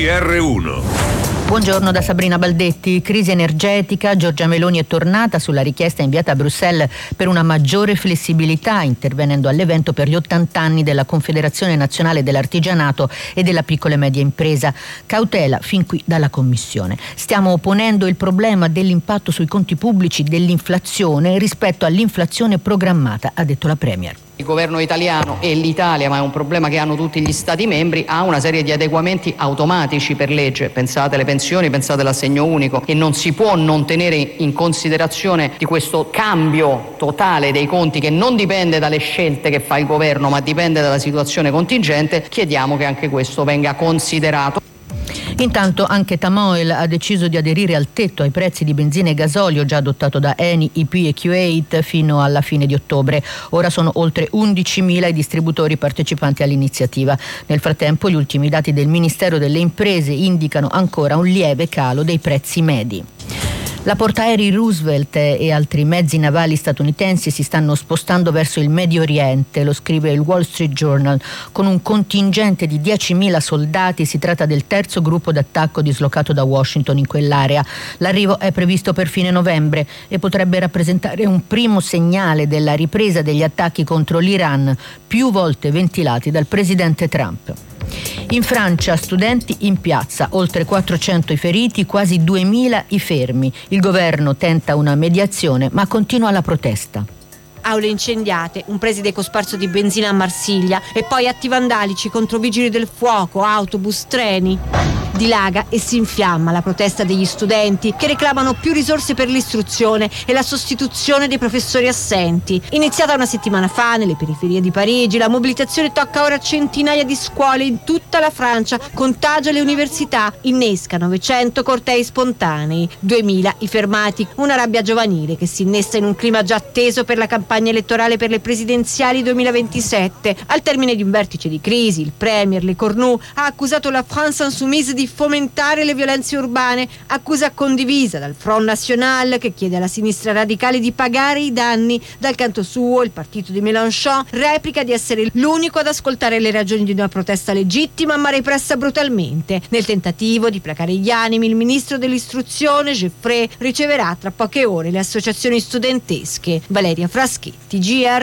GR1. Buongiorno da Sabrina Baldetti. Crisi energetica. Giorgia Meloni è tornata sulla richiesta inviata a Bruxelles per una maggiore flessibilità, intervenendo all'evento per gli 80 anni della Confederazione Nazionale dell'Artigianato e della Piccola e Media Impresa. Cautela fin qui dalla Commissione. Stiamo ponendo il problema dell'impatto sui conti pubblici dell'inflazione rispetto all'inflazione programmata, ha detto la Premier. Il governo italiano e l'Italia, ma è un problema che hanno tutti gli Stati membri, ha una serie di adeguamenti automatici per legge. Pensate alle pensioni, pensate all'assegno unico, e non si può non tenere in considerazione di questo cambio totale dei conti che non dipende dalle scelte che fa il governo, ma dipende dalla situazione contingente. Chiediamo che anche questo venga considerato. Intanto anche Tamoil ha deciso di aderire al tetto ai prezzi di benzina e gasolio già adottato da Eni, IP e Q8 fino alla fine di ottobre. Ora sono oltre 11.000 i distributori partecipanti all'iniziativa. Nel frattempo gli ultimi dati del Ministero delle Imprese indicano ancora un lieve calo dei prezzi medi. La portaerei Roosevelt e altri mezzi navali statunitensi si stanno spostando verso il Medio Oriente, lo scrive il Wall Street Journal. Con un contingente di 10.000 soldati si tratta del terzo gruppo d'attacco dislocato da Washington in quell'area. L'arrivo è previsto per fine novembre e potrebbe rappresentare un primo segnale della ripresa degli attacchi contro l'Iran, più volte ventilati dal presidente Trump. In Francia studenti in piazza, oltre 400 i feriti, quasi 2.000 i fermi. Il governo tenta una mediazione ma continua la protesta. Aule incendiate, un preside cosparso di benzina a Marsiglia e poi atti vandalici contro vigili del fuoco, autobus, treni. Dilaga e si infiamma la protesta degli studenti che reclamano più risorse per l'istruzione e la sostituzione dei professori assenti. Iniziata una settimana fa nelle periferie di Parigi, la mobilitazione tocca ora centinaia di scuole in tutta la Francia, contagia le università, innesca 900 cortei spontanei, 2.000 i fermati, una rabbia giovanile che si innesta in un clima già atteso per la campagna elettorale per le presidenziali 2027. Al termine di un vertice di crisi, il premier Le Cornu ha accusato la France Insoumise di fomentare le violenze urbane, accusa condivisa dal Front National che chiede alla sinistra radicale di pagare i danni. Dal canto suo il partito di Mélenchon replica di essere l'unico ad ascoltare le ragioni di una protesta legittima ma repressa brutalmente. Nel tentativo di placare gli animi, il ministro dell'istruzione Geoffrey riceverà tra poche ore le associazioni studentesche. Valeria Fraschetti,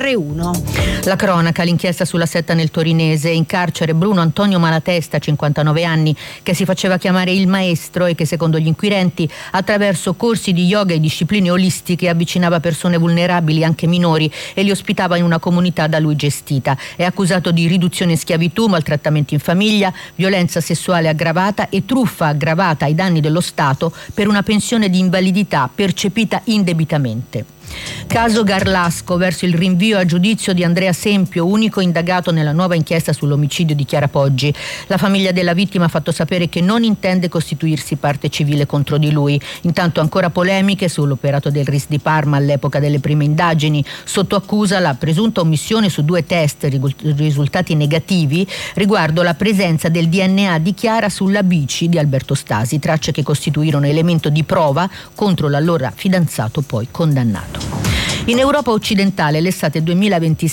GR1. La cronaca, l'inchiesta sulla setta nel torinese. In carcere Bruno Antonio Malatesta, 59 anni, che si faceva chiamare il maestro e che secondo gli inquirenti attraverso corsi di yoga e discipline olistiche avvicinava persone vulnerabili, anche minori, e li ospitava in una comunità da lui gestita. È accusato di riduzione in schiavitù, maltrattamenti in famiglia, violenza sessuale aggravata e truffa aggravata ai danni dello Stato per una pensione di invalidità percepita indebitamente. Caso Garlasco, verso il rinvio a giudizio di Andrea Sempio, unico indagato nella nuova inchiesta sull'omicidio di Chiara Poggi. La famiglia della vittima ha fatto sapere che non intende costituirsi parte civile contro di lui. Intanto ancora polemiche sull'operato del RIS di Parma all'epoca delle prime indagini. Sotto accusa la presunta omissione su 2 test risultati negativi riguardo la presenza del DNA di Chiara sulla bici di Alberto Stasi, tracce che costituirono elemento di prova contro l'allora fidanzato poi condannato. In Europa occidentale l'estate 2026